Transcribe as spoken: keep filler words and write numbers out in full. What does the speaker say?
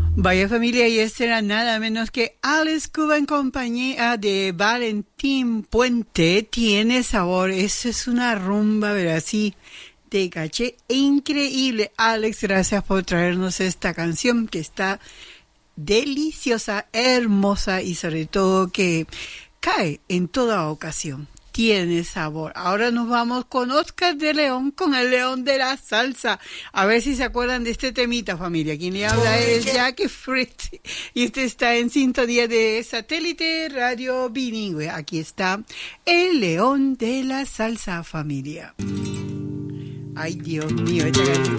Vaya familia, y este era nada menos que Alex Cuba en compañía de Valentín Puente. Tiene sabor, eso es una rumba, pero así de caché increíble. Alex, gracias por traernos esta canción que está deliciosa, hermosa y sobre todo que cae en toda ocasión. Tiene sabor. Ahora nos vamos con Oscar de León, con el León de la Salsa. A ver si se acuerdan de este temita, familia. Quien le habla es Jackie Fritz. Y usted está en sintonía de Satélite Radio Bilingüe. Aquí está el León de la Salsa, familia. Ay, Dios mío, esta